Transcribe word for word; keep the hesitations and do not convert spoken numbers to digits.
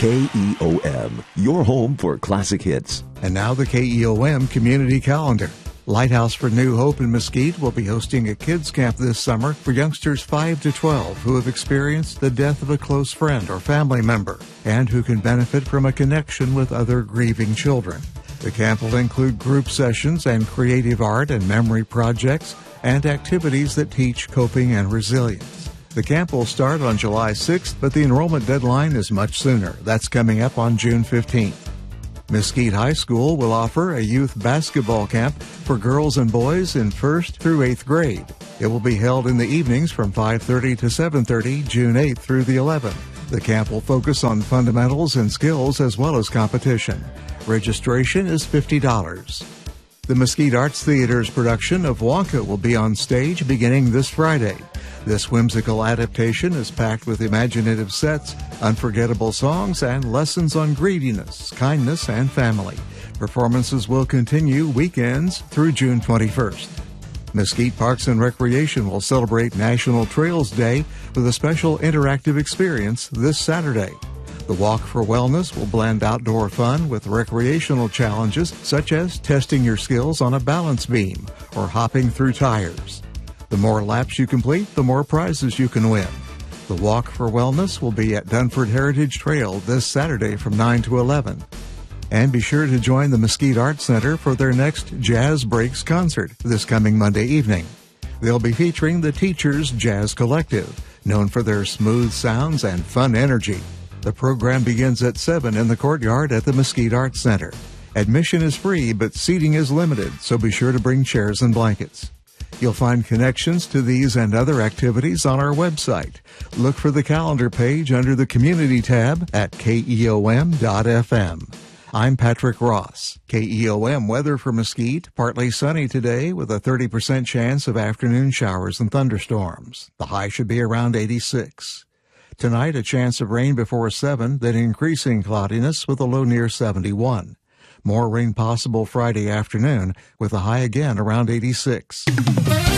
K E O M, your home for classic hits. And now the K E O M Community Calendar. Lighthouse for New Hope in Mesquite will be hosting a kids camp this summer for youngsters five to twelve who have experienced the death of a close friend or family member and who can benefit from a connection with other grieving children. The camp will include group sessions and creative art and memory projects and activities that teach coping and resilience. The camp will start on July sixth, but the enrollment deadline is much sooner. That's coming up on June fifteenth. Mesquite High School will offer a youth basketball camp for girls and boys in first through eighth grade. It will be held in the evenings from five thirty to seven thirty, June eighth through the eleventh. The camp will focus on fundamentals and skills as well as competition. Registration is fifty dollars. The Mesquite Arts Theater's production of Wonka will be on stage beginning this Friday. This whimsical adaptation is packed with imaginative sets, unforgettable songs, and lessons on greediness, kindness, and family. Performances will continue weekends through June twenty-first. Mesquite Parks and Recreation will celebrate National Trails Day with a special interactive experience this Saturday. The Walk for Wellness will blend outdoor fun with recreational challenges such as testing your skills on a balance beam or hopping through tires. The more laps you complete, the more prizes you can win. The Walk for Wellness will be at Dunford Heritage Trail this Saturday from nine to eleven. And be sure to join the Mesquite Arts Center for their next Jazz Breaks concert this coming Monday evening. They'll be featuring the Teachers Jazz Collective, known for their smooth sounds and fun energy. The program begins at seven in the courtyard at the Mesquite Arts Center. Admission is free, but seating is limited, so be sure to bring chairs and blankets. You'll find connections to these and other activities on our website. Look for the calendar page under the Community tab at K E O M dot F M. I'm Patrick Ross. K E O M weather for Mesquite, partly sunny today with a thirty percent chance of afternoon showers and thunderstorms. The high should be around eighty-six. Tonight, a chance of rain before seven, then increasing cloudiness with a low near seventy-one. More rain possible Friday afternoon with a high again around eighty-six.